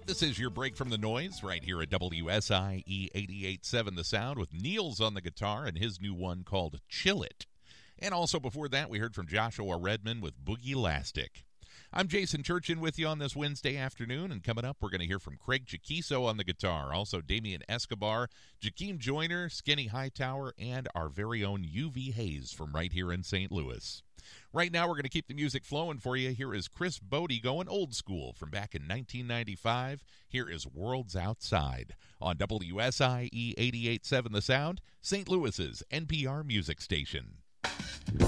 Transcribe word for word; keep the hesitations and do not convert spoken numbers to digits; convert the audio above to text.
This is your break from the noise right here at W S I E eighty-eight point seven The Sound with Niels on the guitar and his new one called Chill It. And also before that, we heard from Joshua Redman with Boogie Lastic. I'm Jason Churchin with you on this Wednesday afternoon, and coming up, we're going to hear from Craig Chiquiso on the guitar, also Damian Escobar, Jakeem Joyner, Skinny Hightower, and our very own U V Hayes from right here in Saint Louis. Right now, we're going to keep the music flowing for you. Here is Chris Bodie going old school from back in nineteen ninety-five. Here is Worlds Outside on W S I E eighty-eight point seven The Sound, Saint Louis's N P R music station.